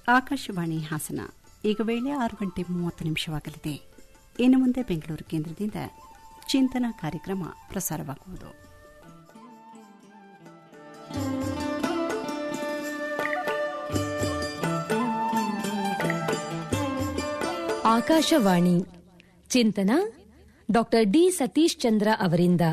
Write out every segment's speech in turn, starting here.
ಆಕಾಶವಾಣಿ ಹಾಸನ. ಈಗ ವೇಳೆ 6:30 ಇನ್ನು ಮುಂದೆ ಬೆಂಗಳೂರು ಕೇಂದ್ರದಿಂದ ಚಿಂತನಾ ಕಾರ್ಯಕ್ರಮ ಪ್ರಸಾರವಾಗುವುದು. ಆಕಾಶವಾಣಿ ಚಿಂತನ ಡಾಕ್ಟರ್ ಡಿ ಸತೀಶ್ ಚಂದ್ರ ಅವರಿಂದ.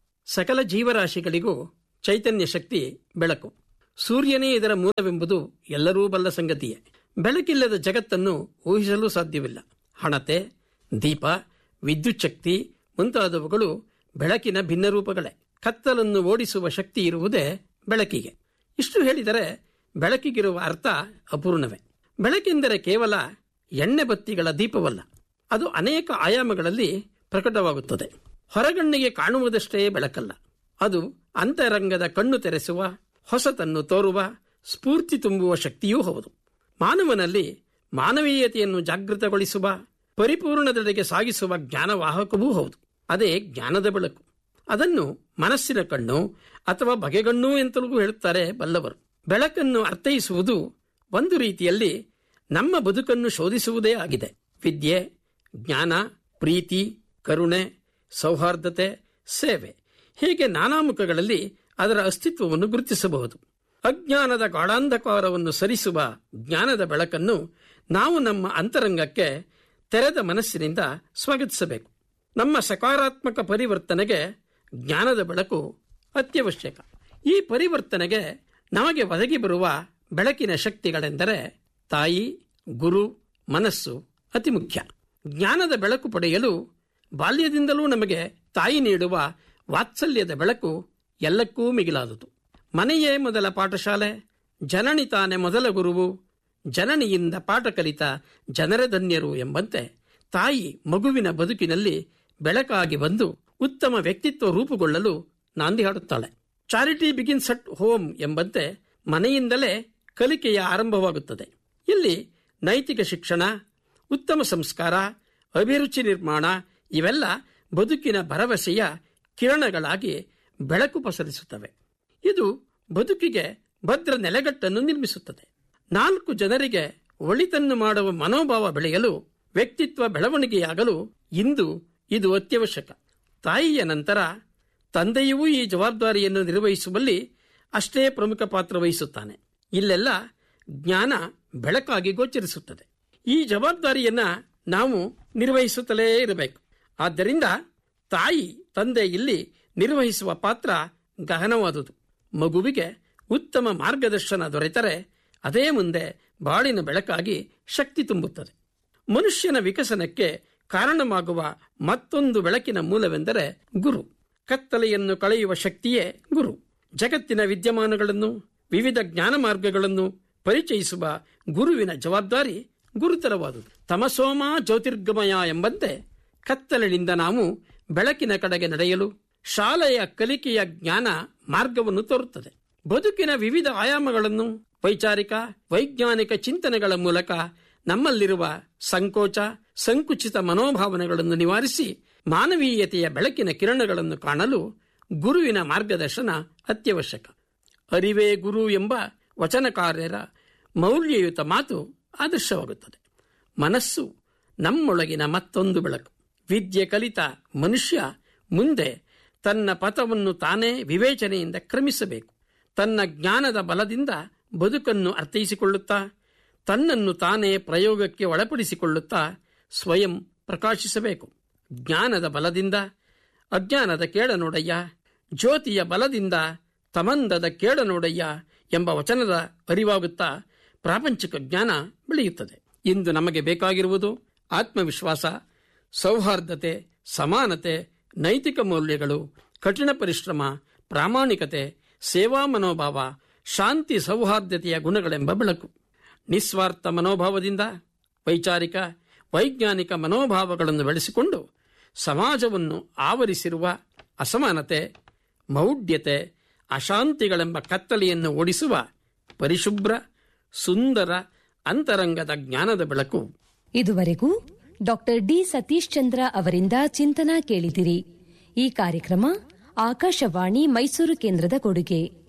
ಸಕಲ ಜೀವರಾಶಿಗಳಿಗೂ ಚೈತನ್ಯ ಶಕ್ತಿ ಬೆಳಕು. ಸೂರ್ಯನೇ ಇದರ ಮೂಲವೆಂಬುದು ಎಲ್ಲರೂ ಬಲ್ಲ ಸಂಗತಿಯೇ. ಬೆಳಕಿಲ್ಲದ ಜಗತ್ತನ್ನು ಊಹಿಸಲು ಸಾಧ್ಯವಿಲ್ಲ. ಹಣತೆ, ದೀಪ, ವಿದ್ಯುತ್ ಶಕ್ತಿ ಮುಂತಾದವುಗಳು ಬೆಳಕಿನ ಭಿನ್ನ ರೂಪಗಳೇ. ಕತ್ತಲನ್ನು ಓಡಿಸುವ ಶಕ್ತಿ ಇರುವುದೇ ಬೆಳಕಿಗೆ. ಇಷ್ಟು ಹೇಳಿದರೆ ಬೆಳಕಿಗಿರುವ ಅರ್ಥ ಅಪೂರ್ಣವೇ. ಬೆಳಕೆಂದರೆ ಕೇವಲ ಎಣ್ಣೆ ಬತ್ತಿಗಳ ದೀಪವಲ್ಲ, ಅದು ಅನೇಕ ಆಯಾಮಗಳಲ್ಲಿ ಪ್ರಕಟವಾಗುತ್ತದೆ. ಹೊರಗಣ್ಣಿಗೆ ಕಾಣುವುದಷ್ಟೇ ಬೆಳಕಲ್ಲ, ಅದು ಅಂತರಂಗದ ಕಣ್ಣು ತೆರೆಸುವ, ಹೊಸತನ್ನು ತೋರುವ, ಸ್ಫೂರ್ತಿ ತುಂಬುವ ಶಕ್ತಿಯೂ ಹೌದು. ಮಾನವನಲ್ಲಿ ಮಾನವೀಯತೆಯನ್ನು ಜಾಗೃತಗೊಳಿಸುವ, ಪರಿಪೂರ್ಣದೆಡೆಗೆ ಸಾಗಿಸುವ ಜ್ಞಾನವಾಹಕವೂ ಹೌದು. ಅದೇ ಜ್ಞಾನದ ಬೆಳಕು. ಅದನ್ನು ಮನಸ್ಸಿನ ಕಣ್ಣು ಅಥವಾ ಬಗೆಗಣ್ಣು ಎಂತಲೂ ಹೇಳುತ್ತಾರೆ ಬಲ್ಲವರು. ಬೆಳಕನ್ನು ಅರ್ಥೈಸುವುದು ಒಂದು ರೀತಿಯಲ್ಲಿ ನಮ್ಮ ಬದುಕನ್ನು ಶೋಧಿಸುವುದೇ ಆಗಿದೆ. ವಿದ್ಯೆ, ಜ್ಞಾನ, ಪ್ರೀತಿ, ಕರುಣೆ, ಸೌಹಾರ್ದತೆ, ಸೇವೆ ಹೀಗೆ ನಾನಾ ಮುಖಗಳಲ್ಲಿ ಅದರ ಅಸ್ತಿತ್ವವನ್ನು ಗುರುತಿಸಬಹುದು. ಅಜ್ಞಾನದ ಗಾಢಾಂಧಕಾರವನ್ನು ಸರಿಸುವ ಜ್ಞಾನದ ಬೆಳಕನ್ನು ನಾವು ನಮ್ಮ ಅಂತರಂಗಕ್ಕೆ ತೆರೆದ ಮನಸ್ಸಿನಿಂದ ಸ್ವಾಗತಿಸಬೇಕು. ನಮ್ಮ ಸಕಾರಾತ್ಮಕ ಪರಿವರ್ತನೆಗೆ ಜ್ಞಾನದ ಬೆಳಕು ಅತ್ಯವಶ್ಯಕ. ಈ ಪರಿವರ್ತನೆಗೆ ನಮಗೆ ಒದಗಿ ಬರುವ ಬೆಳಕಿನ ಶಕ್ತಿಗಳೆಂದರೆ ತಾಯಿ, ಗುರು, ಮನಸ್ಸು ಅತಿ ಮುಖ್ಯ. ಜ್ಞಾನದ ಬೆಳಕು ಪಡೆಯಲು ಬಾಲ್ಯದಿಂದಲೂ ನಮಗೆ ತಾಯಿ ನೀಡುವ ವಾತ್ಸಲ್ಯದ ಬೆಳಕು ಎಲ್ಲಕ್ಕೂ ಮಿಗಿಲಾದುದು. ಮನೆಯೇ ಮೊದಲ ಪಾಠಶಾಲೆ, ಜನನಿ ತಾನೇ ಮೊದಲ ಗುರುವು, ಜನನಿಯಿಂದ ಪಾಠ ಕಲಿತ ಜನರ ಧನ್ಯರು ಎಂಬಂತೆ ತಾಯಿ ಮಗುವಿನ ಬದುಕಿನಲ್ಲಿ ಬೆಳಕಾಗಿ ಬಂದು ಉತ್ತಮ ವ್ಯಕ್ತಿತ್ವ ರೂಪುಗೊಳ್ಳಲು ನಾಂದಿ ಹಾಡುತ್ತಾಳೆ. ಚಾರಿಟಿ ಬಿಗಿನ್ಸ್ ಅಟ್ ಹೋಮ್ ಎಂಬಂತೆ ಮನೆಯಿಂದಲೇ ಕಲಿಕೆಯ ಆರಂಭವಾಗುತ್ತದೆ. ಇಲ್ಲಿ ನೈತಿಕ ಶಿಕ್ಷಣ, ಉತ್ತಮ ಸಂಸ್ಕಾರ, ಅಭಿರುಚಿ ನಿರ್ಮಾಣ ಇವೆಲ್ಲ ಬದುಕಿನ ಭರವಸೆಯ ಕಿರಣಗಳಾಗಿ ಬೆಳಕು ಪಸರಿಸುತ್ತವೆ. ಇದು ಬದುಕಿಗೆ ಭದ್ರ ನೆಲೆಗಟ್ಟನ್ನು ನಿರ್ಮಿಸುತ್ತದೆ. 4 ಜನರಿಗೆ ಒಳಿತನ್ನು ಮಾಡುವ ಮನೋಭಾವ ಬೆಳೆಯಲು, ವ್ಯಕ್ತಿತ್ವ ಬೆಳವಣಿಗೆಯಾಗಲು ಇಂದು ಇದು ಅತ್ಯವಶ್ಯಕ. ತಾಯಿಯ ನಂತರ ತಂದೆಯೂ ಈ ಜವಾಬ್ದಾರಿಯನ್ನು ನಿರ್ವಹಿಸುವಲ್ಲಿ ಅಷ್ಟೇ ಪ್ರಮುಖ ಪಾತ್ರ ವಹಿಸುತ್ತಾನೆ. ಇಲ್ಲೆಲ್ಲ ಜ್ಞಾನ ಬೆಳಕಾಗಿ ಗೋಚರಿಸುತ್ತದೆ. ಈ ಜವಾಬ್ದಾರಿಯನ್ನ ನಾವು ನಿರ್ವಹಿಸುತ್ತಲೇ ಇರಬೇಕು. ಆದ್ದರಿಂದ ತಾಯಿ, ತಂದೆ ಇಲ್ಲಿ ನಿರ್ವಹಿಸುವ ಪಾತ್ರ ಗಹನವಾದುದು. ಮಗುವಿಗೆ ಉತ್ತಮ ಮಾರ್ಗದರ್ಶನ ದೊರೆತರೆ ಅದೇ ಮುಂದೆ ಬಾಳಿನ ಬೆಳಕಾಗಿ ಶಕ್ತಿ ತುಂಬುತ್ತದೆ. ಮನುಷ್ಯನ ವಿಕಸನಕ್ಕೆ ಕಾರಣವಾಗುವ ಮತ್ತೊಂದು ಬೆಳಕಿನ ಮೂಲವೆಂದರೆ ಗುರು. ಕತ್ತಲೆಯನ್ನು ಕಳೆಯುವ ಶಕ್ತಿಯೇ ಗುರು. ಜಗತ್ತಿನ ವಿದ್ಯಮಾನಗಳನ್ನು, ವಿವಿಧ ಜ್ಞಾನ ಮಾರ್ಗಗಳನ್ನು ಪರಿಚಯಿಸುವ ಗುರುವಿನ ಜವಾಬ್ದಾರಿ ಗುರುತರವಾದುದು. ತಮಸೋಮ ಜ್ಯೋತಿರ್ಗಮಯ ಎಂಬಂತೆ ಕತ್ತಲಿನಿಂದ ನಾವು ಬೆಳಕಿನ ಕಡೆಗೆ ನಡೆಯಲು ಶಾಲೆಯ ಕಲಿಕೆಯ ಜ್ಞಾನ ಮಾರ್ಗವನ್ನು ತೋರುತ್ತದೆ. ಬದುಕಿನ ವಿವಿಧ ಆಯಾಮಗಳನ್ನು ವೈಚಾರಿಕ, ವೈಜ್ಞಾನಿಕ ಚಿಂತನೆಗಳ ಮೂಲಕ ನಮ್ಮಲ್ಲಿರುವ ಸಂಕೋಚ, ಸಂಕುಚಿತ ಮನೋಭಾವನೆಗಳನ್ನು ನಿವಾರಿಸಿ ಮಾನವೀಯತೆಯ ಬೆಳಕಿನ ಕಿರಣಗಳನ್ನು ಕಾಣಲು ಗುರುವಿನ ಮಾರ್ಗದರ್ಶನ ಅತ್ಯವಶ್ಯಕ. ಅರಿವೇ ಗುರು ಎಂಬ ವಚನಕಾರ್ಯರ ಮೌಲ್ಯಯುತ ಮಾತು ಆದರ್ಶವಾಗುತ್ತದೆ. ಮನಸ್ಸು ನಮ್ಮೊಳಗಿನ ಮತ್ತೊಂದು ಬೆಳಕು. ವಿದ್ಯೆ ಕಲಿತ ಮನುಷ್ಯ ಮುಂದೆ ತನ್ನ ಪಥವನ್ನು ತಾನೇ ವಿವೇಚನೆಯಿಂದ ಕ್ರಮಿಸಬೇಕು. ತನ್ನ ಜ್ಞಾನದ ಬಲದಿಂದ ಬದುಕನ್ನು ಅರ್ಥೈಸಿಕೊಳ್ಳುತ್ತಾ, ತನ್ನನ್ನು ತಾನೇ ಪ್ರಯೋಗಕ್ಕೆ ಒಳಪಡಿಸಿಕೊಳ್ಳುತ್ತಾ ಸ್ವಯಂ ಪ್ರಕಾಶಿಸಬೇಕು. ಜ್ಞಾನದ ಬಲದಿಂದ ಅಜ್ಞಾನದ ಕೇಡನೋಡಯ್ಯ, ಜ್ಯೋತಿಯ ಬಲದಿಂದ ತಮಂದದ ಕೇಡನೋಡಯ್ಯ ಎಂಬ ವಚನದ ಅರಿವಾಗುತ್ತಾ ಪ್ರಾಪಂಚಿಕ ಜ್ಞಾನ ಬೆಳೆಯುತ್ತದೆ. ಇಂದು ನಮಗೆ ಬೇಕಾಗಿರುವುದು ಆತ್ಮವಿಶ್ವಾಸ, ಸೌಹಾರ್ದತೆ, ಸಮಾನತೆ, ನೈತಿಕ ಮೌಲ್ಯಗಳು, ಕಠಿಣ ಪರಿಶ್ರಮ, ಪ್ರಾಮಾಣಿಕತೆ, ಸೇವಾ ಮನೋಭಾವ, ಶಾಂತಿ, ಸೌಹಾರ್ದತೆಯ ಗುಣಗಳೆಂಬ ಬೆಳಕು. ನಿಸ್ವಾರ್ಥ ಮನೋಭಾವದಿಂದ ವೈಚಾರಿಕ, ವೈಜ್ಞಾನಿಕ ಮನೋಭಾವಗಳನ್ನು ಬೆಳೆಸಿಕೊಂಡು ಸಮಾಜವನ್ನು ಆವರಿಸಿರುವ ಅಸಮಾನತೆ, ಮೌಢ್ಯತೆ, ಅಶಾಂತಿಗಳೆಂಬ ಕತ್ತಲೆಯನ್ನು ಓಡಿಸುವ ಪರಿಶುಭ್ರ, ಸುಂದರ ಅಂತರಂಗದ ಜ್ಞಾನದ ಬೆಳಕು. ಇದುವರೆಗೂ ಡಾಕ್ಟರ್ ಡಿ ಸತೀಶ್ ಚಂದ್ರ ಅವರಿಂದ ಚಿಂತನಾ ಕೇಳಿದಿರಿ. ಈ ಕಾರ್ಯಕ್ರಮ ಆಕಾಶವಾಣಿ ಮೈಸೂರು ಕೇಂದ್ರದ ಕೊಡುಗೆ.